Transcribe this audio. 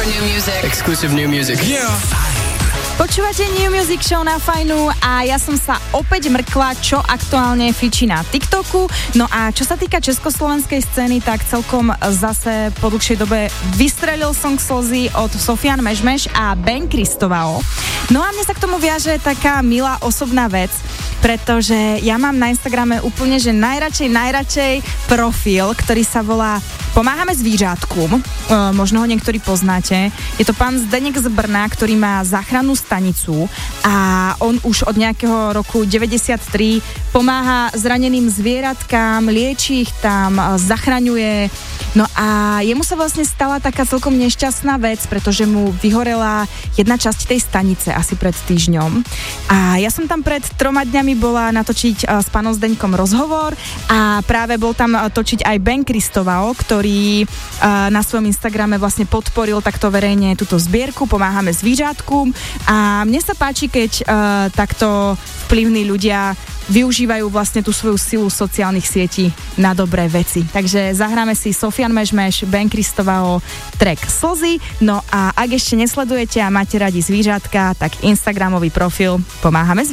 Exclusive new music. Yeah. Počúvate New Music Show na Fajnu a ja som sa opäť mrkla, čo aktuálne fičí na TikToku. No a čo sa týka československej scény, tak celkom zase po dlhšej dobe vystrelil song Slzy od Sofian Mežmeš a Ben Kristovao. No a mne sa k tomu viaže taká milá osobná vec, pretože ja mám na Instagrame úplne, že najradšej profil, ktorý sa volá Pomáhame zvířátkum, možno ho niektorí poznáte. Je to pán Zdeněk z Brna, ktorý má záchrannú stanicu a on už od nejakého roku 93 pomáha zraneným zvieratkám, liečí ich tam, zachraňuje. No a jemu sa vlastne stala taká celkom nešťastná vec, pretože mu vyhorela jedna časť tej stanice asi pred týždňom. A ja som tam pred 3 dňami bola natočiť s pánom Zdeňkom rozhovor a práve bol tam točiť aj Ben Kristovao, ktorý na svojom Instagrame vlastne podporil takto verejne túto zbierku Pomáhame zvířátkum a mne sa páči, keď takto vplyvní ľudia využívajú vlastne tú svoju silu sociálnych sietí na dobré veci. Takže zahráme si Sofian Mežmeš, Ben Kristovao, track Slzy. No a ak ešte nesledujete a máte radi zvířatka, tak Instagramový profil Pomáhame